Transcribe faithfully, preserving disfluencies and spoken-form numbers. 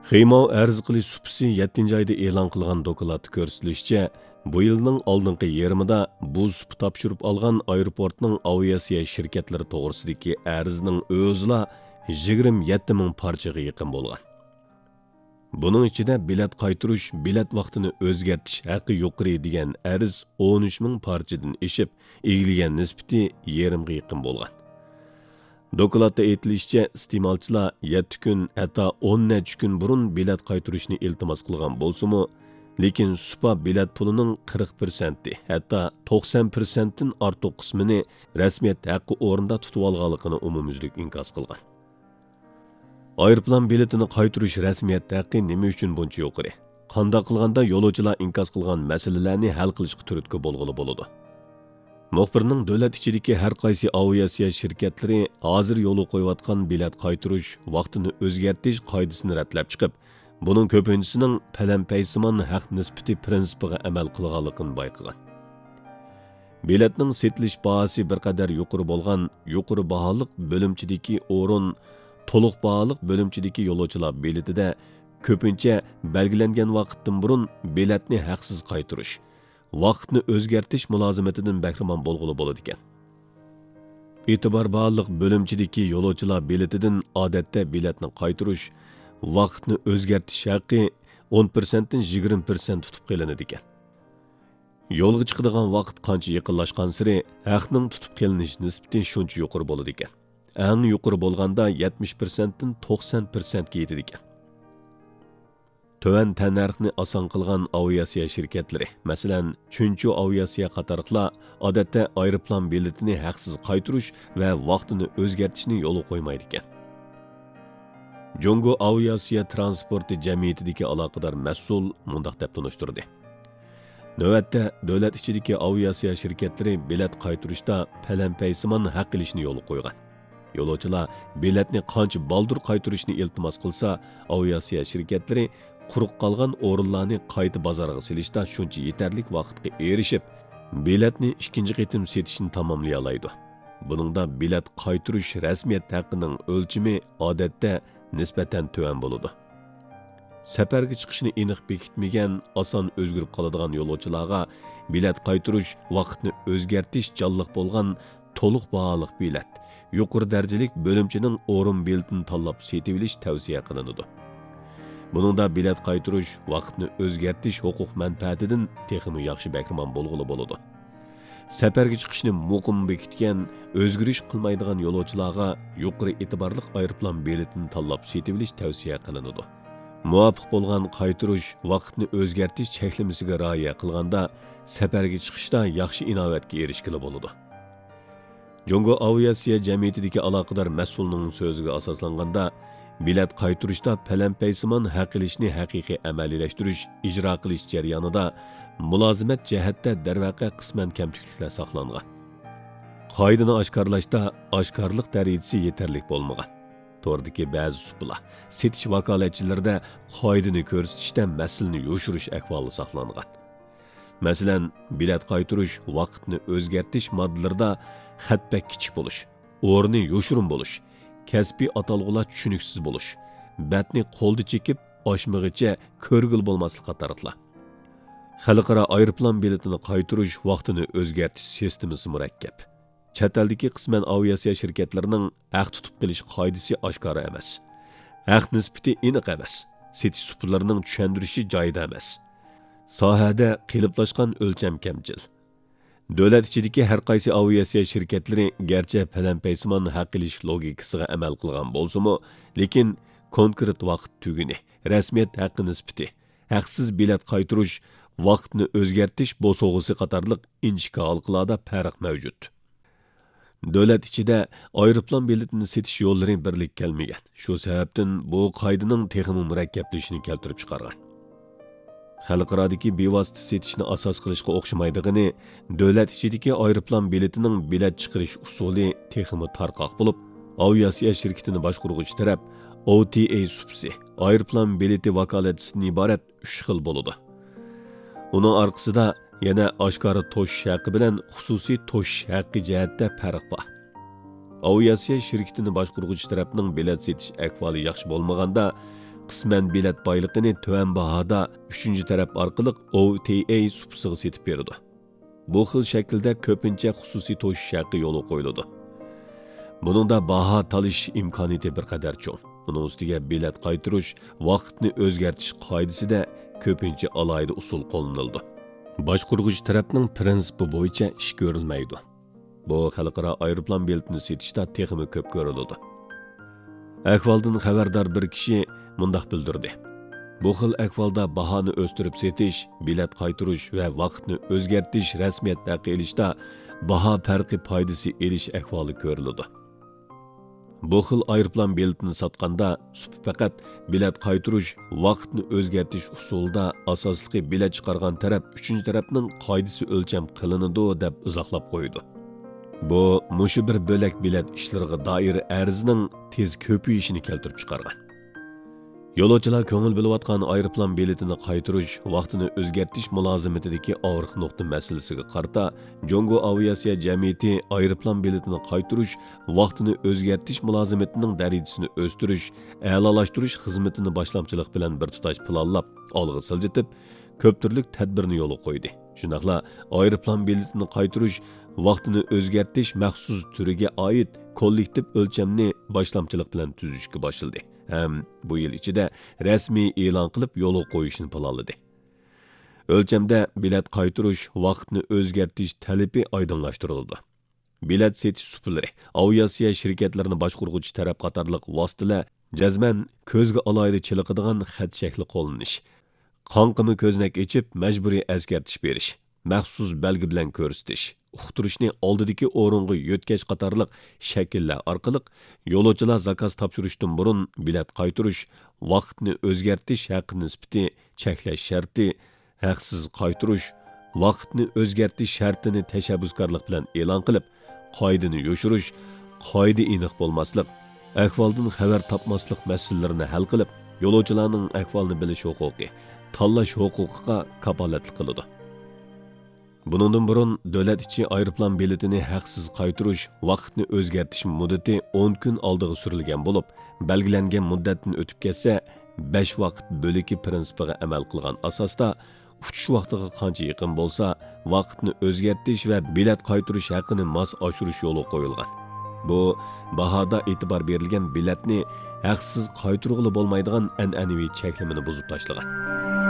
Xiymao arz qilish supisi yettinchi oyda e'lon qilgan dokladda ko'rsatilishicha, bu yilning oldingi yarmida bu supi topshirib olgan aeroportning aviasiya shirkatlari to'g'risidagi arzning o'zila yigirma yetti ming parchaga yaqin bo'lgan. Buning ichida bilet qaytirish, bilet vaqtini o'zgartish haqqi yuqori degan arz o'n uch ming parchadan eshib, egilgan nisbati yarimga yaqin bo'lgan. Dokladda aytilishicha, iste'molchilar yetti kun, hatto o'n necha kun burun bilet qaytirishni iltimos qilgan bo'lsa-mu, lekin supa bilet pulining qirq persenti, hatto to'qson persentdan ortiq qismini rasmiyat haqqi o'rinda tutib olganligini umumyuzlik inkos qilgan. Aeroplan biletini qaytirish rasmiyat haqqi nima uchun buncha yuqori? Qanday qilganda yo'lovchilar inkos qilgan masalalarni hal qilishga turtki bo'lg'ili bo'ladi. Muxbirning davlat ichidagi har qaysi aviasiya shirkatlari hozir yo'l qo'yayotgan bilet qaytirish vaqtini o'zgartirish qoidasini ratlab chiqib, buning ko'pinchisining palanpaysimon haq nisbati prinsipiga amal qilganligini bayqagan. Biletning setilish bahasi bir qadar yuqori bo'lgan yuqori baholiq bo'limchidagi o'rin to'liq baholiq bo'limchidagi yo'lovchilar biletida ko'pincha belgilangan vaqtdan burun biletni haqsiz qaytirish, vaqtni o'zgartirish mulozimatidan bahramon bo'lg'ili bo'ladi ekan. E'tibor bog'liq bo'limchidagi yo'lovchilar biletidan odatda biletni qaytirish, vaqtni o'zgartirish haqqi o'n persentdan yigirma persent tutib qilinadi ekan. Yo'lga chiqadigan vaqt qancha yaqinlashgan sari haqning tutib qilinish nisbati shuncha yuqori bo'ladi ekan. Eng yuqori bo'lganda yetmish persentdan to'qson persentga yetadi ekan. Töven tannarxni oson qilgan aviasiya shirkatlari, masalan, Chunchu aviasiya qatorliqlar odatda aeroplan biletini haqsiz qaytirish va vaqtini o'zgartirishni yo'lga qo'ymaydi ekan. Jongo aviasiya transporti jamiyatidagi aloqador mas'ul mundaq deb tunishtirdi. Navbatda davlat ichidagi aviasiya shirkatlari bilet qaytirishda palanpaysimon haq qilishni yo'lga qo'ygan. Yo'lovchilar biletni qancha baldur qaytirishni iltimos qilsa, aviasiya shirkatlari quruq qolgan o'rinlarni qayta bozorga silishda shuncha yetarli vaqtga erishib, biletni ikkinchi qitim setishni tamomlay oladi. Buningda bilet qaytirish rasmiyat haqqining o'lchimi odatda nisbatan tuvan bo'ladi. Safarga chiqishni aniq bekitmagan, oson o'zgarib qoladigan yo'lovchilarga bilet qaytirish vaqtni o'zgartirish jonliq bo'lgan to'liq baholiq bilet, yuqori darajalik bo'limchining o'rin biletini tanlab setib olish tavsiya qilinadi. Buningda bilet qaytirish vaqtni o'zgartirish huquq manfaatidan texmi yaxshi bahramon bo'lg'ili bo'ladi. Safarga chiqishni muqim bekitgan, o'zgarish qilmaydigan yo'lovchilarga yuqori e'tiborli aeroplan biletini tanlab setib olish tavsiya qilinadi. Muvofiq bo'lgan qaytirish vaqtni o'zgartirish cheklamasiga rioya qilganda safarga chiqishda yaxshi inovatga erishgili bo'ladi. Jongo aviasiya jamiyatidagi aloqador mas'ulning so'ziga asoslanganda, bilet qaytirishda palanpaysimon haq qilishni haqiqiy amaliylashtirish, ijro qilish jarayonida mulozimat jihatda darvaqa qisman kamchiliklar saqlangan. Qoidani oshkorlashda oshkorlik darajasi yetarli bo'lmagan. Tordagi ba'zi suplar setish vakolatchilarida qoidani ko'rsatishda masalani yoshirish ahvoli saqlangan. Masalan, bilet qaytirish vaqtni o'zgartirish moddalarida xatbak kichik bo'lish, o'rni yoshirin bo'lish, kasbiy atalg'ular tushuniksiz bo'lish, batni qo'lda chekib oshmig'icha ko'rgil bo'lmaslik qatorliqlar. Xalqaro aeroplan biletini qaytirish vaqtini o'zgartirish sistemasi murakkab. Chet eldagi qisman aviasiya shirkatlarining haq tutib qilish qoidasi oshkora emas. Haq nisbati aniq emas. Setish suplarining tushundirishi joyida emas. Sohada qiliplashgan o'lcham kamchil. Davlat ichidagi har qaysi aviasiya shirkatlari garchi palanpaysimon haq qilish logikasiga amal qilgan bo'lsa-mu, lekin konkret vaqt tuguni, rasmiyat haqqi nisbati, haqsiz bilet qaytirish, vaqtni o'zgartirish bo'sog'isi qatorliq inchika halqalarda farq mavjud. Davlat ichida aeroplan biletini setish yo'llari birlik kelmagan. Shu sababdan bu qoidaning texmi murakkablashini keltirib chiqargan. Xalqarodagi bevosita setishni asos qilishga o'xshamaydigini, davlat ichidagi aeroplan biletining bilet chiqarish usuli texmi tarqoq bo'lib, aviasiya shirkatini boshqaruvchi taraf O T A supsi, aeroplan bileti vakolatchisidan iborat uch xil bo'ladi. Uning orqasida yana oshkora to'shish haqqi bilan xususiy to'shish haqqi jihatda farq bor. Aviasiya shirkatini boshqaruvchi tarafning bilet setish ahvoli yaxshi bo'lmaganda, qisman bilet boyligini tuvan bahoda uchinchi taraf orqali O T A supsiga setib beradi. Bu xil shaklda ko'pincha xususiy to'shish haqqi yo'l qo'yiladi. Buningda baho talish imkoniyati bir qadar cho'ng. Buning ustiga bilet qaytirish vaqtni o'zgartish qoidasida ko'pincha alohida usul qo'llanildi. Boshqurg'uvchi tarafning prinsipi bo'yicha ish ko'rilmaydi. Bu xalqaro aeroplan biletini setishda texmi ko'p ko'riladi. Ahvoldan xabardor bir kishi mundaq bildirdi. Bu xil ahvolda bahoni o'stirib setish, bilet qaytirish va vaqtni o'zgartish rasmiyat haqqi elishda baho farqi foydasi elish ahvoli ko'riladi. Bu xil aeroplan biletini sotganda faqat bilet qaytirish, vaqtni o'zgartish usulida asosli bilet chiqargan taraf uchinchi tarafning qoidasi o'lcham qilinadi deb izohlab qo'ydi. Bu mushu bir bo'lak bilet ishlariga doir arzning tez ko'payishini keltirib chiqargan. Yo'lovchilar ko'ngil bo'layotgan aeroplan biletini qaytirish, vaqtini o'zgartish mulozimatidagi og'riq nuqta masalasiga qarata Jongo aviasiya jamiyati aeroplan biletini qaytirish, vaqtini o'zgartish mulozimatining darajasini o'stirish, a'lolashtirish xizmatini boshlamchilik bilan bir tutash planlab, olg'a siljitib, ko'p turli tadbirni yo'l qo'ydi. Shunaqla aeroplan biletini qaytirish, vaqtini o'zgartish maxsus turiga oid kollektiv o'lchamni boshlamchilik bilan tuzishga boshildi. Hem bu yil ichida rasmiy e'lon qilib yo'l qo'yishni planladi. O'lchamda bilet qaytirish, vaqtni o'zgartish talabi oydinlashtirildi. Bilet setish usullari, aviasiya shirkatlarini boshqurg'uvchi taraf qatorliq vositalar jazman ko'zga alohida chiliqadigan xat shakli qo'llanish, qonqimi ko'znak echib majburiy eskartish berish, maxsus belgi bilan ko'rsatish, uqtirishni oldidagi o'ringa yo'tkash qatorliq shakllar orqali yo'lovchilar zakaz topshirishdan burun bilet qaytirish, vaqtni o'zgartish haqqi nisbati cheklash sharti, haqsiz qaytirish, vaqtni o'zgartish shartini tashabbuskorlik bilan e'lon qilib, qoidani yo'shirish, qoida aniq bo'lmaslik, ahvoldan xabar topmaslik masalalarini hal qilib, yo'lovchilarning ahvolini bilish huquqi, tanlash huquqiga kapolatlik qiladi. Bunundan burun davlat ichi aeroplan biletini haqsiz qaytirish, vaqtni o'zgartish muddati o'n kun oldiga surilgan bo'lib, belgilangan muddatni o'tib ketsa, besh vaqt bo'liki prinsipiga amal qilgan asosda uchish vaqtiga qancha yaqin bo'lsa, vaqtni o'zgartish va bilet qaytirish haqqini mos oshirish yo'li qo'yilgan. Bu bahoda e'tibor berilgan biletni haqsiz qaytirg'ili bo'lmaydigan an'anaviy cheklimini buzib tashlagan.